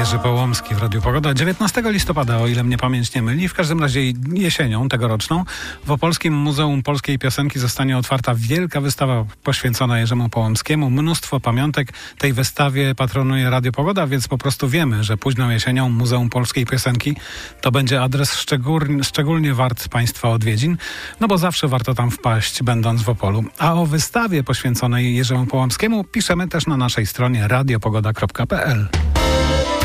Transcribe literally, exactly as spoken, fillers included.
Jerzy Połomski w Radiu Pogoda. dziewiętnastego listopada, o ile mnie pamięć nie myli, w każdym razie jesienią tegoroczną, w Opolskim Muzeum Polskiej Piosenki zostanie otwarta wielka wystawa poświęcona Jerzemu Połomskiemu. Mnóstwo pamiątek tej wystawie patronuje Radio Pogoda, więc po prostu wiemy, że późną jesienią Muzeum Polskiej Piosenki to będzie adres szczególnie, szczególnie wart Państwa odwiedzin, no bo zawsze warto tam wpaść, będąc w Opolu. A o wystawie poświęconej Jerzemu Połomskiemu piszemy też na naszej stronie radiopogoda kropka p l.